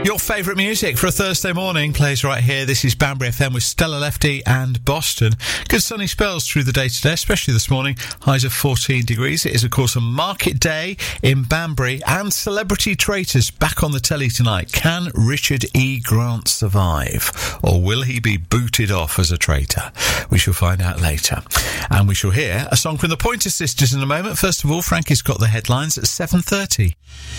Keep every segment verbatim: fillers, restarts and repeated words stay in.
Your favourite music for a Thursday morning plays right here. This is Banbury F M with Stella Lefty and Boston. Good sunny spells through the day today, especially this morning. Highs of fourteen degrees. It is, of course, a market day in Banbury, and Celebrity Traitors back on the telly tonight. Can Richard E. Grant survive, or will he be booted off as a traitor? We shall find out later. And we shall hear a song from the Pointer Sisters in a moment. First of all, Frankie's got the headlines at seven thirty.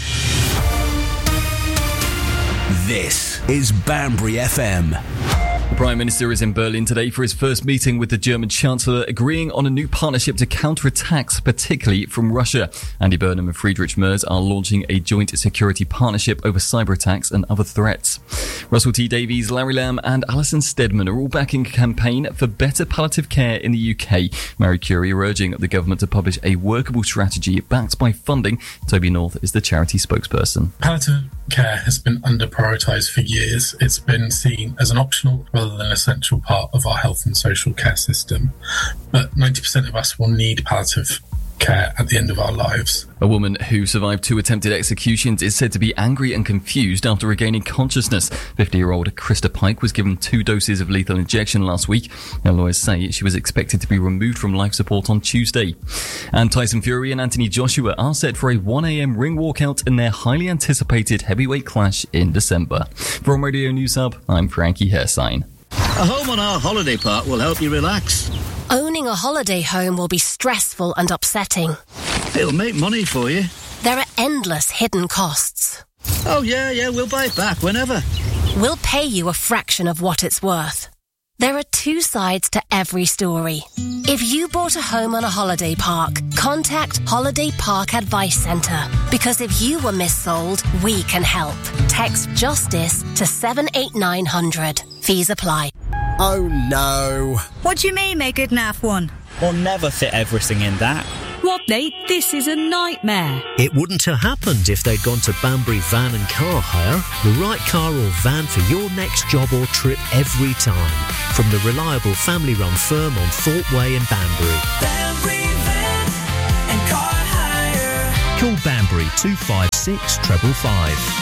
This is Banbury F M. The Prime Minister is in Berlin today for his first meeting with the German Chancellor, agreeing on a new partnership to counter attacks, particularly from Russia. Andy Burnham and Friedrich Merz are launching a joint security partnership over cyber attacks and other threats. Russell T Davies, Larry Lamb and Alison Steadman are all backing a campaign for better palliative care in the U K. Marie Curie are urging the government to publish a workable strategy backed by funding. Toby North is the charity spokesperson. Palliative care has been under-prioritised for years. It's been seen as an optional rather than essential part of our health and social care system. But ninety percent of us will need palliative care at the end of our lives. A woman who survived two attempted executions is said to be angry and confused after regaining consciousness. fifty-year-old Krista Pike was given two doses of lethal injection last week. Her lawyers say she was expected to be removed from life support on Tuesday. And Tyson Fury and Anthony Joshua are set for a one a.m. ring walkout in their highly anticipated heavyweight clash in December. From Radio News Hub, I'm Frankie Hersign. A home on our holiday park will help you relax. Owning a holiday home will be stressful and upsetting. It'll make money for you. There are endless hidden costs. Oh, yeah, yeah, we'll buy it back whenever. We'll pay you a fraction of what it's worth. There are two sides to every story. If you bought a home on a holiday park, contact Holiday Park Advice Centre. Because if you were missold, we can help. Text JUSTICE to seven eight nine hundred. Fees apply. Oh no. What do you mean, my good naff one? We'll never fit everything in that. Rodney, this is a nightmare. It wouldn't have happened if they'd gone to Banbury Van and Car Hire. The right car or van for your next job or trip every time. From the reliable family-run firm on Thorpe Way in Banbury. Banbury Van and Car Hire. Call Banbury two five six five five five.